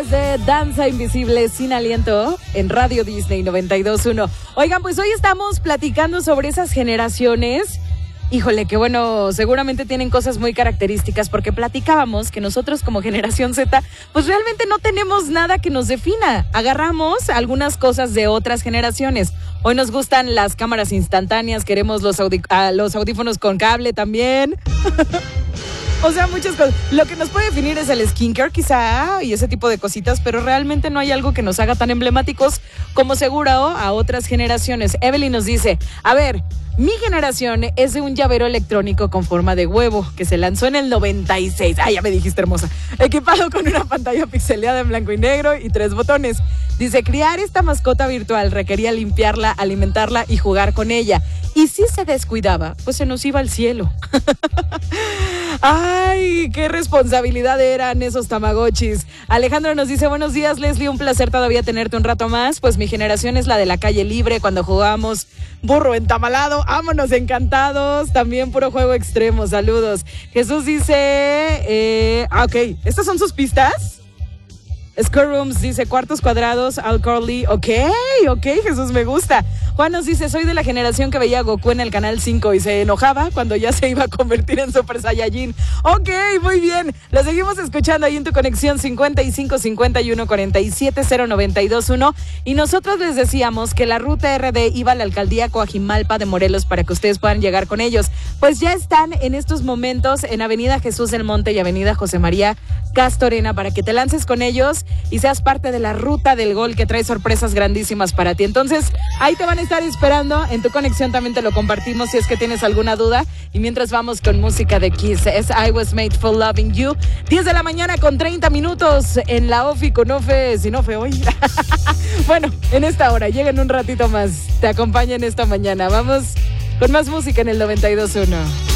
De Danza Invisible Sin Aliento en Radio Disney 92.1. Oigan, pues hoy estamos platicando sobre esas generaciones. Híjole, que bueno, seguramente tienen cosas muy características porque platicábamos que nosotros como generación Z, pues realmente no tenemos nada que nos defina. Agarramos algunas cosas de otras generaciones. Hoy nos gustan las cámaras instantáneas, queremos los audífonos con cable también. O sea, muchas cosas. Lo que nos puede definir es el skincare quizá y ese tipo de cositas, pero realmente no hay algo que nos haga tan emblemáticos como seguro a otras generaciones. Evelyn nos dice, a ver, mi generación es de un llavero electrónico con forma de huevo que se lanzó en el 96. Ay, ya me dijiste hermosa. Equipado con una pantalla pixeleada en blanco y negro y 3 botones. Dice, criar esta mascota virtual requería limpiarla, alimentarla y jugar con ella. Y si se descuidaba, pues se nos iba al cielo. Ay, qué responsabilidad eran esos tamagotchis. Alejandro nos dice, buenos días Leslie, un placer todavía tenerte un rato más. Pues mi generación es la de la calle libre cuando jugábamos burro entamalado. Vámonos encantados. También puro juego extremo, saludos. Jesús dice, ok, ¿estas son sus pistas? Scorrooms dice cuartos cuadrados, Alcorley. Ok, Jesús, me gusta. Juan nos dice, soy de la generación que veía a Goku en el canal 5 y se enojaba cuando ya se iba a convertir en Super Saiyajin. Ok, muy bien. Lo seguimos escuchando ahí en tu conexión 55 51 47 0921. Y nosotros les decíamos que la ruta RD iba a la alcaldía Coajimalpa de Morelos para que ustedes puedan llegar con ellos. Pues ya están en estos momentos en Avenida Jesús del Monte y Avenida José María Castorena para que te lances con ellos y seas parte de la ruta del gol que trae sorpresas grandísimas para ti. Entonces, ahí te van a estar esperando. En tu conexión también te lo compartimos si es que tienes alguna duda. Y mientras vamos con música de Kiss, es I Was Made for Loving You. 10 de la mañana con 30 minutos en la OFI con Ofe, sin Ofe hoy. Bueno, en esta hora, lleguen un ratito más. Te acompañan esta mañana. Vamos con más música en el 92.1.